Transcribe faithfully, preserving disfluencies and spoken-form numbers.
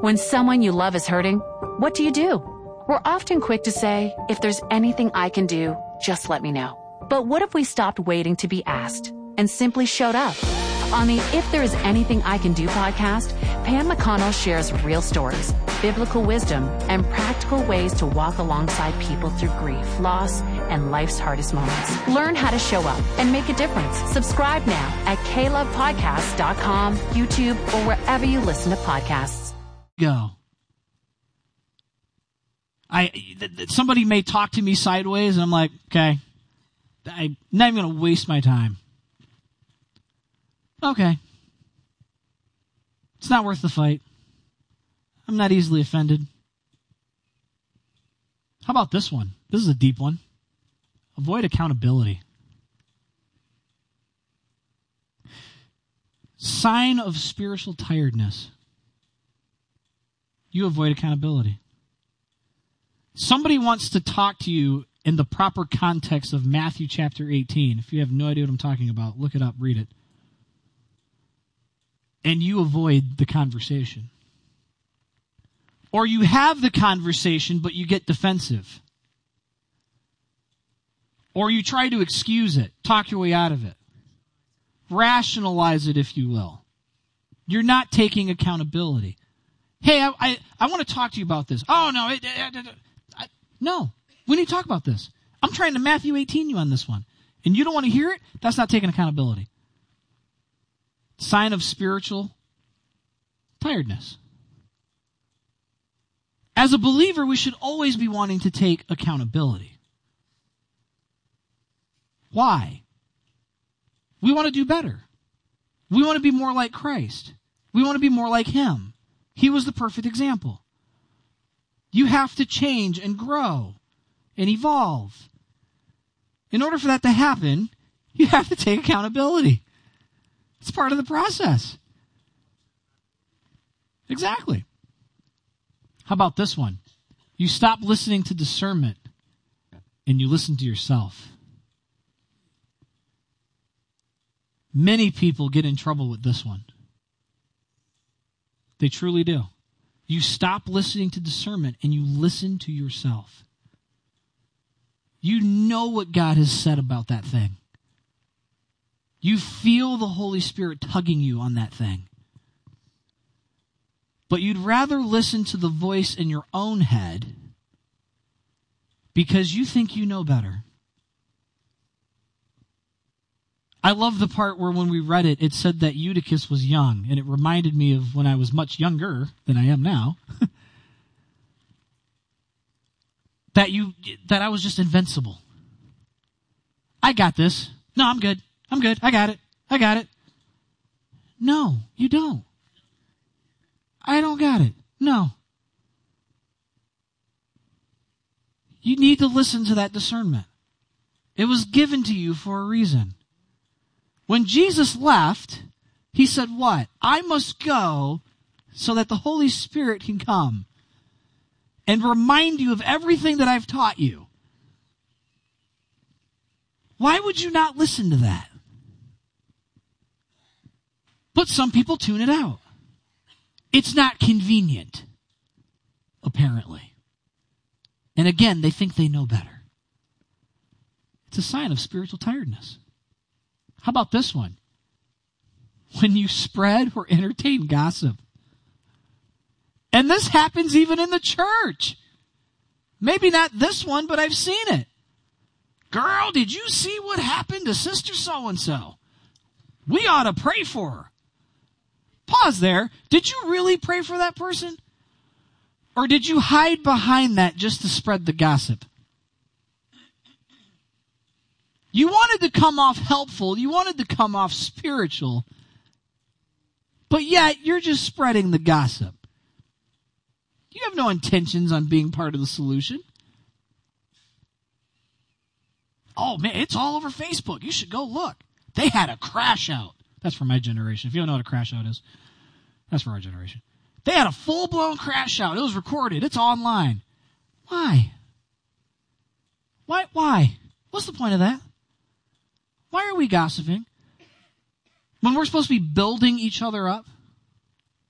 When someone you love is hurting, what do you do? We're often quick to say, if there's anything I can do, just let me know. But what if we stopped waiting to be asked and simply showed up? On the If There Is Anything I Can Do podcast, Pam McConnell shares real stories, biblical wisdom, and practical ways to walk alongside people through grief, loss, and life's hardest moments. Learn how to show up and make a difference. Subscribe now at k love podcast dot com, YouTube, or wherever you listen to podcasts. Go. I th- th- somebody may talk to me sideways, and I'm like, okay, I'm not even going to waste my time. Okay. It's not worth the fight. I'm not easily offended. How about this one? This is a deep one. Avoid accountability. Sign of spiritual tiredness. You avoid accountability. Somebody wants to talk to you in the proper context of Matthew chapter eighteen. If you have no idea what I'm talking about, look it up, read it. And you avoid the conversation. Or you have the conversation, but you get defensive. Or you try to excuse it, talk your way out of it. Rationalize it, if you will. You're not taking accountability. Hey, I I, I want to talk to you about this. Oh, no. It, it, it, I, no. We need to talk about this. I'm trying to Matthew eighteen you on this one. And you don't want to hear it? That's not taking accountability. Sign of spiritual tiredness. As a believer, we should always be wanting to take accountability. Why? We want to do better. We want to be more like Christ. We want to be more like Him. He was the perfect example. You have to change and grow and evolve. In order for that to happen, you have to take accountability. It's part of the process. Exactly. How about this one? You stop listening to discernment and you listen to yourself. Many people get in trouble with this one. They truly do. You stop listening to discernment and you listen to yourself. You know what God has said about that thing. You feel the Holy Spirit tugging you on that thing. But you'd rather listen to the voice in your own head because you think you know better. I love the part where when we read it, it said that Eutychus was young, and it reminded me of when I was much younger than I am now. that you that I was just invincible. I got this. No, I'm good. I'm good. I got it. I got it. No, you don't. I don't got it. No. You need to listen to that discernment. It was given to you for a reason. When Jesus left, He said what? I must go so that the Holy Spirit can come and remind you of everything that I've taught you. Why would you not listen to that? But some people tune it out. It's not convenient, apparently. And again, they think they know better. It's a sign of spiritual tiredness. How about this one? When you spread or entertain gossip. And this happens even in the church. Maybe not this one, but I've seen it. Girl, did you see what happened to Sister So-and-so? We ought to pray for her. Pause there. Did you really pray for that person? Or did you hide behind that just to spread the gossip? You wanted to come off helpful. You wanted to come off spiritual. But yet, you're just spreading the gossip. You have no intentions on being part of the solution. Oh, man, it's all over Facebook. You should go look. They had a crash out. That's for my generation. If you don't know what a crash out is, that's for our generation. They had a full-blown crash out. It was recorded. It's online. Why? Why? Why? What's the point of that? Why are we gossiping? When we're supposed to be building each other up?